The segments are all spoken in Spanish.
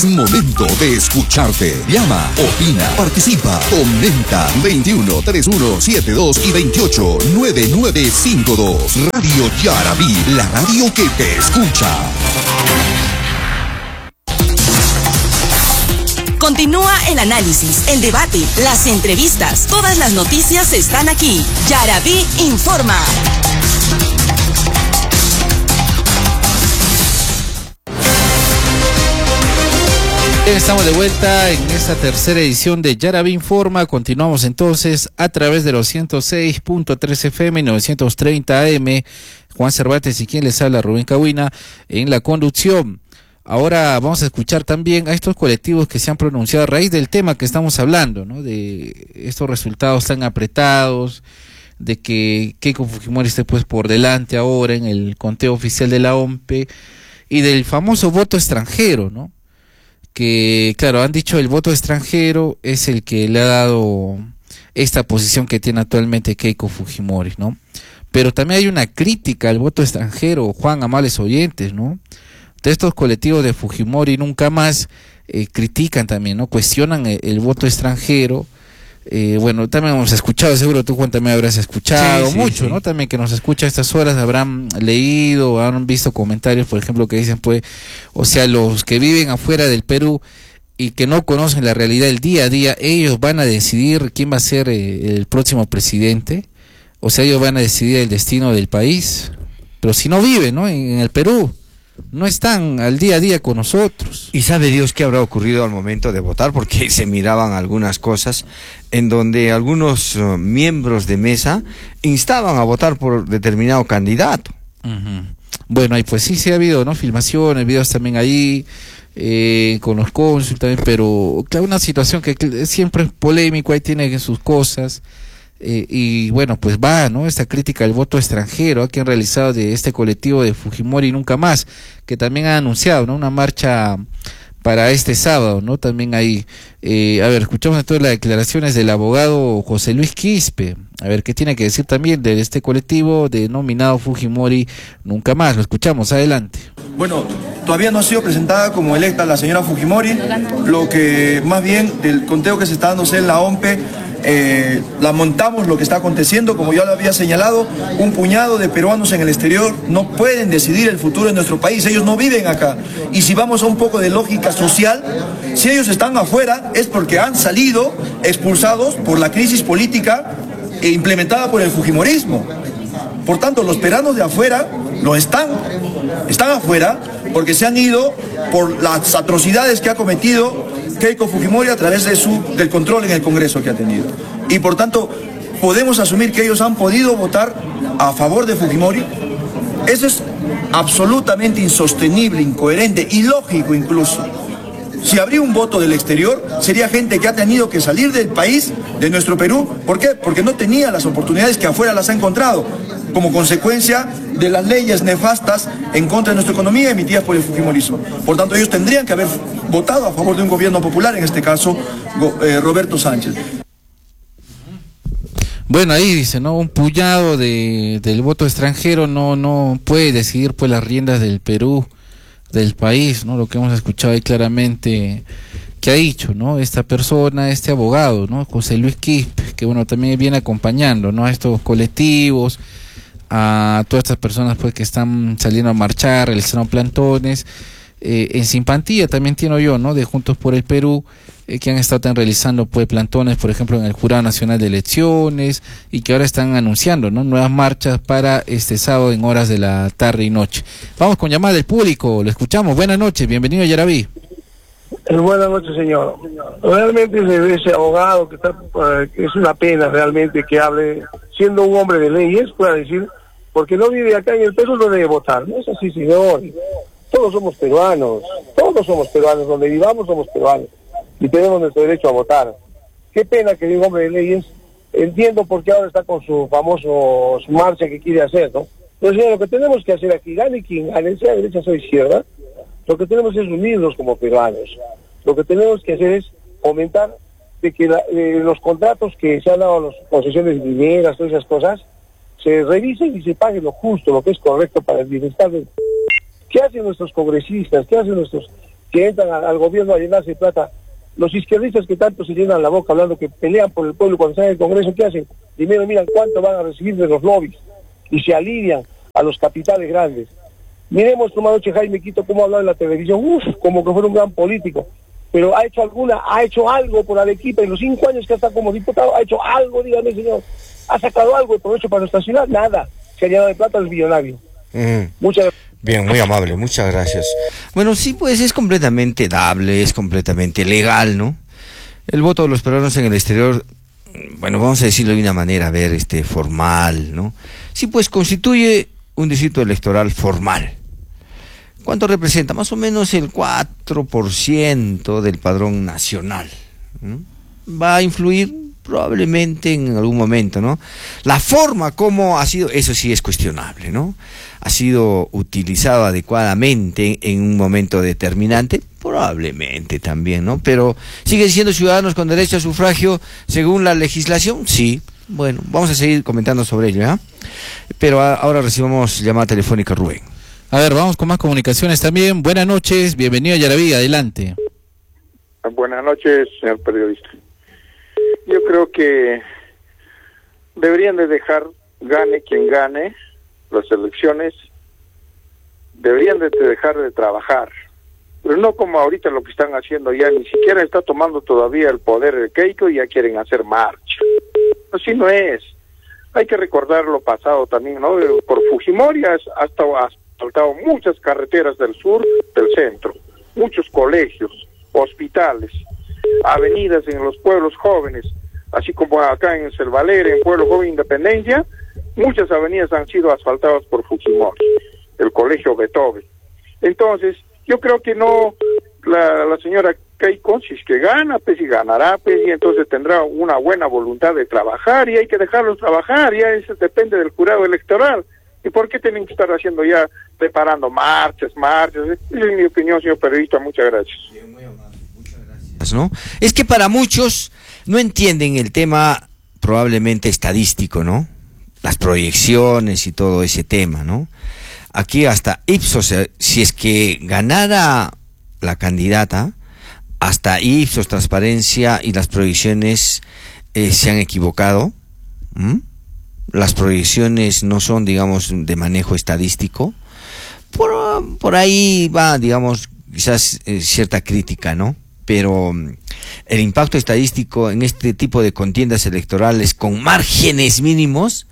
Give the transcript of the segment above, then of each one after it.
momento de escucharte. Llama, opina, participa, comenta. 21 31 72 y 28 9952. Radio Yarabí, la radio que te escucha. Continúa el análisis, el debate, las entrevistas. Todas las noticias están aquí. Yarabí informa. Estamos de vuelta en esta tercera edición de Yarabí Informa. Continuamos entonces a través de los 106.3 FM y 930 AM. Juan Cervantes y quien les habla, Rubén Cahuina, en la conducción. Ahora vamos a escuchar también a estos colectivos que se han pronunciado a raíz del tema que estamos hablando, ¿no? De estos resultados tan apretados, de que Keiko Fujimori esté pues por delante ahora en el conteo oficial de la OMP y del famoso voto extranjero, ¿no? Que, claro, han dicho el voto extranjero es el que le ha dado esta posición que tiene actualmente Keiko Fujimori, ¿no? Pero también hay una crítica al voto extranjero, Juan, amables oyentes, ¿no? De estos colectivos de Fujimori nunca más critican también, ¿no? Cuestionan el voto extranjero. Bueno, también hemos escuchado, seguro tú, Juan, también habrás escuchado mucho, ¿no? También que nos escucha a estas horas habrán leído, habrán visto comentarios, por ejemplo, que dicen, pues, o sea, los que viven afuera del Perú y que no conocen la realidad del día a día, ellos van a decidir quién va a ser el próximo presidente, o sea, ellos van a decidir el destino del país, pero si no viven, ¿no? En el Perú, no están al día a día con nosotros. Y sabe Dios qué habrá ocurrido al momento de votar, porque se miraban algunas cosas en donde algunos miembros de mesa instaban a votar por determinado candidato. Bueno, ahí pues sí ha habido, ¿no? Filmaciones, videos también ahí, con los cónsules también, pero claro, una situación que siempre es polémico, ahí tiene sus cosas. Y bueno, pues va, ¿no? Esta crítica al voto extranjero que han realizado de este colectivo de Fujimori Nunca Más, que también ha anunciado, ¿no? Una marcha para este sábado, ¿no? También ahí, a ver, escuchamos entonces las declaraciones del abogado José Luis Quispe, a ver qué tiene que decir también de este colectivo denominado Fujimori Nunca Más. Lo escuchamos, adelante. Bueno, todavía no ha sido presentada como electa la señora Fujimori, lo que más bien del conteo que se está dándose en la OMP, lamentamos lo que está aconteciendo. Como ya lo había señalado, un puñado de peruanos en el exterior no pueden decidir el futuro de nuestro país, ellos no viven acá. Y si vamos a un poco de lógica social, si ellos están afuera es porque han salido expulsados por la crisis política implementada por el fujimorismo. Por tanto, los peruanos de afuera están afuera porque se han ido por las atrocidades que ha cometido Keiko Fujimori a través del control en el Congreso que ha tenido. Y por tanto, podemos asumir que ellos han podido votar a favor de Fujimori. Eso es absolutamente insostenible, incoherente, ilógico incluso. Si habría un voto del exterior, sería gente que ha tenido que salir del país, de nuestro Perú. ¿Por qué? Porque no tenía las oportunidades que afuera las ha encontrado, como consecuencia de las leyes nefastas en contra de nuestra economía emitidas por el fujimorismo. Por tanto, ellos tendrían que haber votado a favor de un gobierno popular, en este caso, Roberto Sánchez. Bueno, ahí dice, ¿no? Un puñado del voto extranjero no puede decidir pues las riendas del Perú, del país, ¿no? Lo que hemos escuchado ahí claramente que ha dicho, ¿no? Esta persona, este abogado, ¿no? José Luis Quispe, que bueno, también viene acompañando, ¿no? A estos colectivos, a todas estas personas pues que están saliendo a marchar, realizando plantones, en simpatía también tiene yo, ¿no? De Juntos por el Perú, que han estado realizando pues plantones, por ejemplo, en el Jurado Nacional de Elecciones, y que ahora están anunciando, ¿no? Nuevas marchas para este sábado en horas de la tarde y noche. Vamos con llamada del público, lo escuchamos. Buenas noches, bienvenido a Yarabí. Buenas noches, señor. Realmente ese abogado que es una pena realmente que hable, siendo un hombre de leyes, pueda decir, porque no vive acá en el Perú, no debe votar. No es así, señor. Todos somos peruanos, donde vivamos somos peruanos y tenemos nuestro derecho a votar. Qué pena que un hombre de leyes, entiendo por qué ahora está con su su marcha que quiere hacer, ¿no? Pero señor, lo que tenemos que hacer aquí, gane quien gane, sea derecha o izquierda, lo que tenemos es unirnos como peruanos. Lo que tenemos que hacer es fomentar de que los contratos que se han dado a las concesiones mineras, todas esas cosas, se revisen y se pague lo justo, lo que es correcto para el bienestar del... ¿Qué hacen nuestros congresistas? ¿Qué que entran al gobierno a llenarse de plata. Los izquierdistas que tanto se llenan la boca hablando que pelean por el pueblo cuando están en el Congreso, ¿qué hacen? Primero miran cuánto van a recibir de los lobbies y se alinean a los capitales grandes. Miremos como anoche Jaime Quito cómo hablaba en la televisión, como que fuera un gran político, pero ha hecho algo por Arequipa en los 5 años que está como diputado, ha hecho algo, dígame señor, ha sacado algo de provecho para nuestra ciudad, nada, se ha llenado de plata al millonario. Muchas gracias. Bien, muy amable, muchas gracias. Bueno, sí, pues es completamente dable, es completamente legal, ¿no? El voto de los peruanos en el exterior, bueno, vamos a decirlo de una manera, a ver, formal, ¿no? Sí, pues constituye un distrito electoral formal. ¿Cuánto representa? Más o menos el 4% del padrón nacional, ¿no? Va a influir probablemente en algún momento, ¿no? La forma como ha sido, eso sí es cuestionable, ¿no? Ha sido utilizado adecuadamente en un momento determinante, probablemente también, ¿no? Pero ¿siguen siendo ciudadanos con derecho a sufragio según la legislación? Sí. Bueno, vamos a seguir comentando sobre ello, ¿eh? Pero ahora recibimos llamada telefónica, Rubén. A ver, vamos con más comunicaciones también. Buenas noches, bienvenido a Yaraví, adelante. Buenas noches, señor periodista. Yo creo que deberían de dejar, gane quien gane las elecciones, deberían de dejar de trabajar, pero no como ahorita lo que están haciendo ya, ni siquiera está tomando todavía el poder el Keiko y ya quieren hacer marcha. Así no es. Hay que recordar lo pasado también, ¿no? Por Fujimori ha asfaltado muchas carreteras del sur, del centro, muchos colegios, hospitales, avenidas en los pueblos jóvenes, así como acá en Selvalere, en Pueblo Joven Independencia, muchas avenidas han sido asfaltadas por Fujimori, el colegio Beethoven. Entonces, yo creo que no, la señora Keiko, si es que gana, pues y ganará, pues y entonces tendrá una buena voluntad de trabajar y hay que dejarlos trabajar, ya eso depende del jurado electoral. ¿Y por qué tienen que estar haciendo ya, preparando marchas? Esa es mi opinión, señor periodista, muchas gracias. ¿No? Es que para muchos no entienden el tema probablemente estadístico, ¿no? Las proyecciones y todo ese tema, ¿no? Aquí hasta Ipsos, si es que ganara la candidata, hasta Ipsos, Transparencia y las proyecciones se han equivocado. Las proyecciones no son, digamos, de manejo estadístico. Por ahí va, digamos, quizás cierta crítica, ¿no? Pero el impacto estadístico en este tipo de contiendas electorales con márgenes mínimos,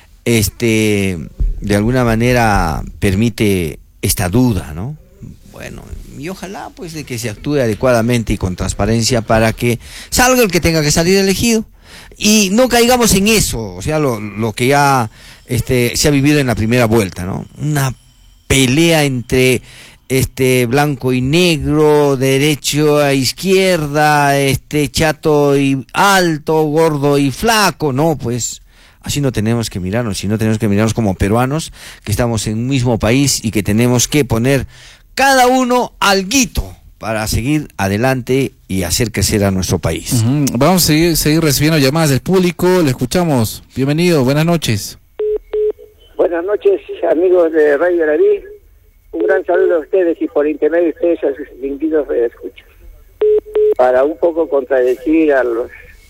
de alguna manera permite esta duda, ¿no? Bueno, y ojalá pues de que se actúe adecuadamente y con transparencia para que salga el que tenga que salir elegido y no caigamos en eso, o sea, lo que ya se ha vivido en la primera vuelta, ¿no? Una pelea entre blanco y negro, derecho a izquierda, chato y alto, gordo y flaco, no, pues así no tenemos que mirarnos, sino tenemos que mirarnos como peruanos, que estamos en un mismo país y que tenemos que poner cada uno alguito para seguir adelante y hacer crecer a nuestro país. Vamos a seguir recibiendo llamadas del público, le escuchamos. Bienvenido, buenas noches. Buenas noches, amigos de Radio Yaraví. Un gran saludo a ustedes y por intermedio de ustedes a sus distinguidos escuchas. Para un poco contradecir al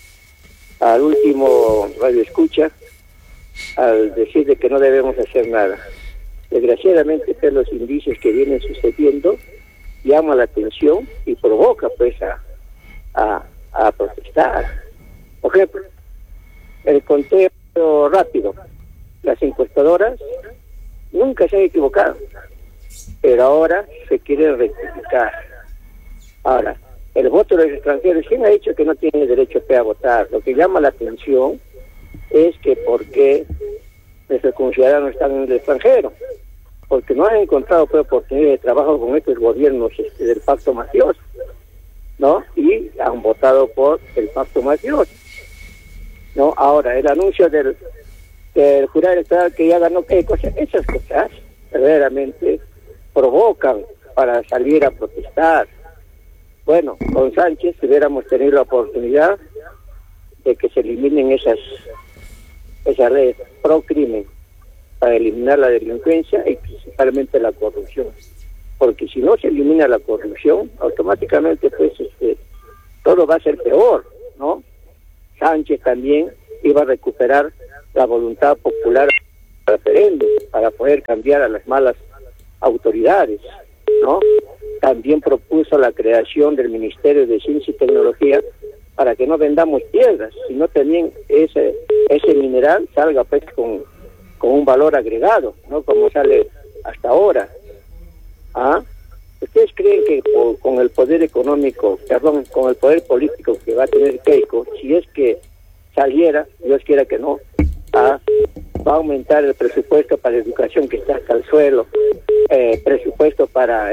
último radio escucha, al decir de que no debemos hacer nada. Desgraciadamente, pues, los indicios que vienen sucediendo llaman la atención y provoca pues a protestar. Por ejemplo, el conteo rápido. Las encuestadoras nunca se han equivocado, pero ahora se quiere rectificar. Ahora, el voto de los extranjeros, ¿quién ha dicho que no tiene derecho a votar? Lo que llama la atención es que por qué nuestros conciudadanos están en el extranjero, porque no han encontrado oportunidad de trabajo con estos gobiernos del Pacto Mafioso, ¿no? Y han votado por el Pacto Mafioso, ¿no? Ahora, el anuncio del jurado electoral que ya ganó Keiko, esas cosas verdaderamente provocan para salir a protestar. Bueno, con Sánchez hubiéramos tenido la oportunidad de que se eliminen esas redes pro crimen para eliminar la delincuencia y principalmente la corrupción. porque si no se elimina la corrupción, automáticamente pues todo va a ser peor, ¿no? Sánchez también iba a recuperar la voluntad popular al referéndum para poder cambiar a las malas autoridades, ¿no? También propuso la creación del Ministerio de Ciencia y Tecnología para que no vendamos piedras, sino también ese mineral salga pues con un valor agregado, ¿no? Como sale hasta ahora. ¿Ah? ¿Ustedes creen que con el poder económico, con el poder político que va a tener Keiko, si es que saliera, Dios quiera que no, va a aumentar el presupuesto para educación que está hasta el suelo, presupuesto para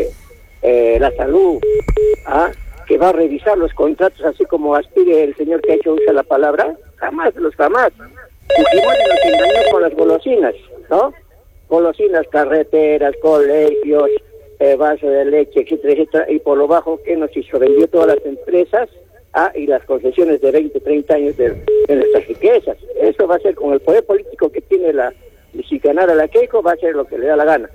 la salud, que va a revisar los contratos así como aspire el señor que ha hecho uso de la palabra? Jamás. Fujimori nos engañó con las golosinas, ¿no? Golosinas, carreteras, colegios, vaso de leche, etcétera, etcétera, y por lo bajo que nos hizo, vendió todas las empresas y las concesiones de 20, 30 años de nuestras riquezas. Eso va a ser con el poder político que tiene si ganara la Keiko, va a ser lo que le da la gana.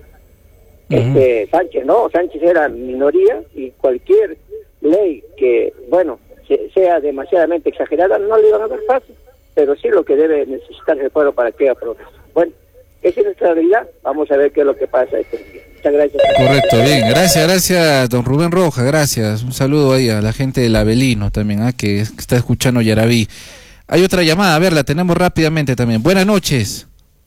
Sánchez no, Sánchez era minoría y cualquier ley que, bueno, sea demasiadamente exagerada, no le van a dar paso, pero sí lo que debe necesitar el pueblo para que apruebe. Bueno, esa es nuestra realidad, vamos a ver qué es lo que pasa este día. Muchas gracias. Correcto, bien, gracias, don Rubén Rojas, gracias. Un saludo ahí a la gente del Avelino también, que está escuchando Yaraví. Hay otra llamada, a ver, la tenemos rápidamente también. Buenas noches.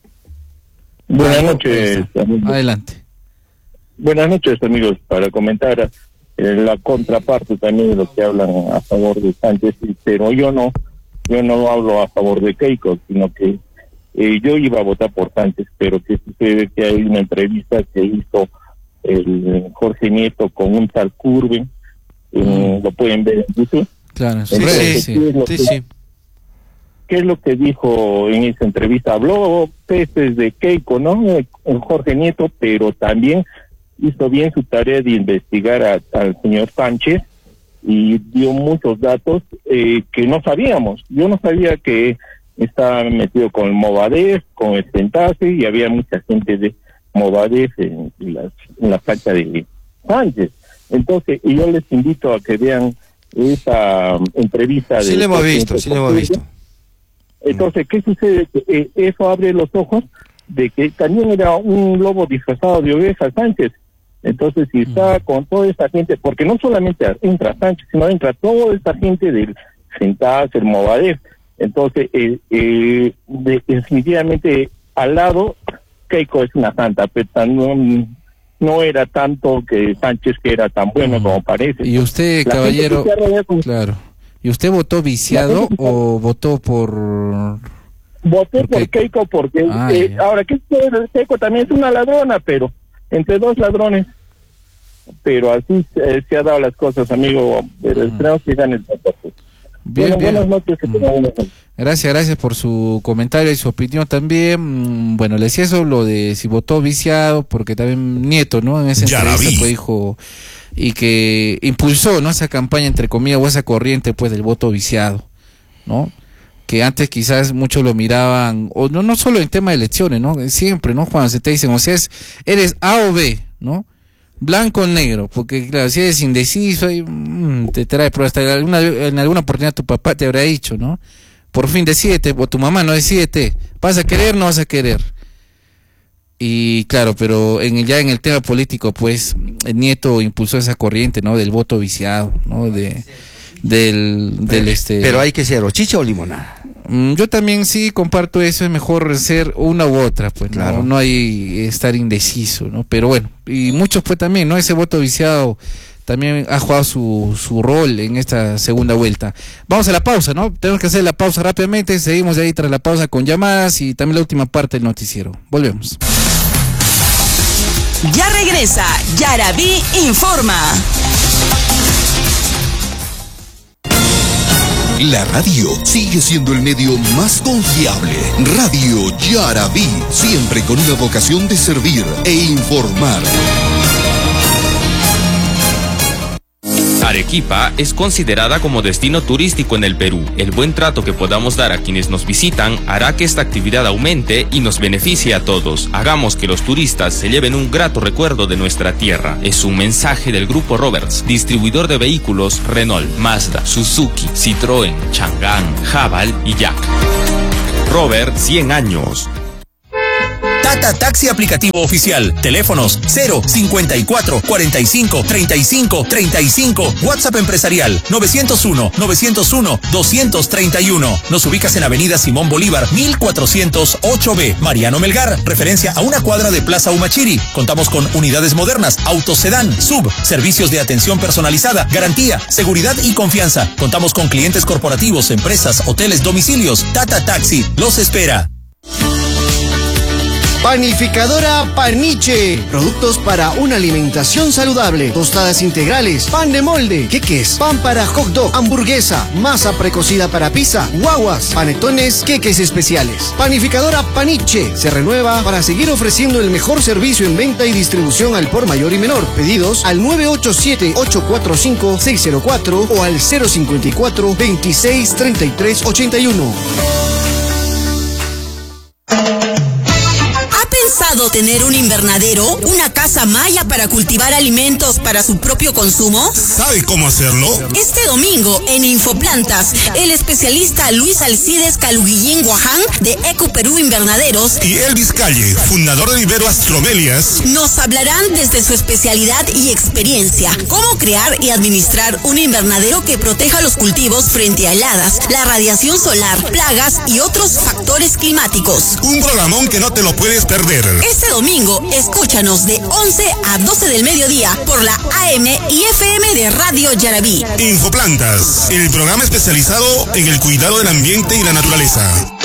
Buenas noches. Adelante. Buenas noches, amigos, para comentar la contraparte también de los que hablan a favor de Sánchez, pero yo no hablo a favor de Keiko, sino que yo iba a votar por Sánchez, pero que sucede que hay una entrevista que hizo el Jorge Nieto con un tal Curven, lo pueden ver en YouTube. Claro, sí. ¿Qué es lo que dijo en esa entrevista? Habló peces de Keiko, ¿no? El Jorge Nieto, pero también hizo bien su tarea de investigar al señor Sánchez y dio muchos datos que no sabíamos. Yo no sabía que estaba metido con el Movadef, con el Centase, y había mucha gente de Movadef en la plancha de Sánchez. Entonces, y yo les invito a que vean esa entrevista. Sí, le hemos visto. Entonces, ¿qué sucede? Que eso abre los ojos de que también era un lobo disfrazado de oveja Sánchez. Entonces, si está con toda esta gente, porque no solamente entra Sánchez, sino entra toda esta gente del Centase, el Movadef. Entonces, definitivamente al lado, Keiko es una santa, pero no era tanto que Sánchez que era tan bueno como parece. Y usted, caballero, claro. ¿Y usted votó viciado o votó por...? Voté por Keiko porque ahora que Keiko también es una ladrona, pero entre dos ladrones. Pero así se ha dado las cosas, amigo. Pero esperamos que gane el partido. Bien. Buenas noches. Gracias por su comentario y su opinión también. Bueno, le decía eso, lo de si votó viciado, porque también Nieto, ¿no? En esa entrevista pues dijo, y que impulsó, ¿no? Esa campaña, entre comillas, o esa corriente, pues, del voto viciado, ¿no? Que antes quizás muchos lo miraban, o no solo en tema de elecciones, ¿no? Siempre, ¿no? Cuando se te dicen, o sea, eres A o B, ¿no? Blanco o negro, porque claro, si eres indeciso, te trae, pero hasta en alguna oportunidad tu papá te habrá dicho, ¿no? Por fin decídete, o tu mamá no decídete, ¿vas a querer o no vas a querer? Y claro, pero ya en el tema político, pues, el Nieto impulsó esa corriente, ¿no? Del voto viciado, ¿no? Pero hay que ser o chicha o limonada. Yo también sí comparto eso, es mejor ser una u otra, pues, claro. No hay estar indeciso, ¿no? Pero bueno, y muchos pues también, ¿no? Ese voto viciado también ha jugado su rol en esta segunda vuelta. Vamos a la pausa, ¿no? Tenemos que hacer la pausa rápidamente, seguimos de ahí tras la pausa con llamadas y también la última parte del noticiero. Volvemos. Ya regresa Yaraví Informa. La radio sigue siendo el medio más confiable. Radio Yaraví, siempre con una vocación de servir e informar. Arequipa es considerada como destino turístico en el Perú. El buen trato que podamos dar a quienes nos visitan hará que esta actividad aumente y nos beneficie a todos. Hagamos que los turistas se lleven un grato recuerdo de nuestra tierra. Es un mensaje del Grupo Roberts, distribuidor de vehículos Renault, Mazda, Suzuki, Citroën, Chang'an, Haval y Jack. Robert, 100 años. Tata Taxi aplicativo oficial. Teléfonos 054 45 35 35. WhatsApp empresarial 901 231. Nos ubicas en Avenida Simón Bolívar 1408B. Mariano Melgar, referencia a una cuadra de Plaza Humachiri. Contamos con unidades modernas, autos sedán, sub, servicios de atención personalizada, garantía, seguridad y confianza. Contamos con clientes corporativos, empresas, hoteles, domicilios. Tata Taxi los espera. Panificadora Paniche. Productos para una alimentación saludable. Tostadas integrales, pan de molde, queques, pan para hot dog, hamburguesa, masa precocida para pizza, guaguas, panetones, queques especiales. Panificadora Paniche se renueva para seguir ofreciendo el mejor servicio en venta y distribución al por mayor y menor. Pedidos al 987-845-604 o al 054-263381. ¿Tener un invernadero? ¿Una casa maya para cultivar alimentos para su propio consumo? ¿Sabe cómo hacerlo? Este domingo en Infoplantas, el especialista Luis Alcides Caluguillín Guaján de Eco Perú Invernaderos y Elvis Calle, fundador de Vivero Astromelias, nos hablarán desde su especialidad y experiencia cómo crear y administrar un invernadero que proteja los cultivos frente a heladas, la radiación solar, plagas y otros factores climáticos. Un programón que no te lo puedes perder. Este domingo, escúchanos de 11 a 12 del mediodía por la AM y FM de Radio Yarabí. Infoplantas, el programa especializado en el cuidado del ambiente y la naturaleza.